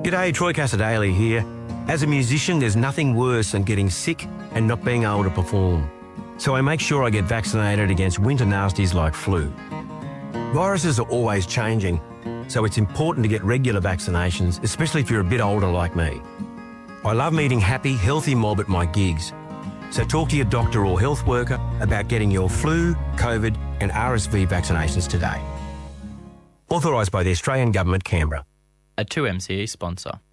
G'day, Troy Casadale here. As a musician, there's nothing worse than getting sick and not being able to perform. So I make sure I get vaccinated against winter nasties like flu. Viruses are always changing, so it's important to get regular vaccinations, especially if you're a bit older like me. I love meeting happy, healthy mob at my gigs. So talk to your doctor or health worker about getting your flu, COVID and RSV vaccinations today. Authorised by the Australian Government, Canberra. A 2MCE sponsor.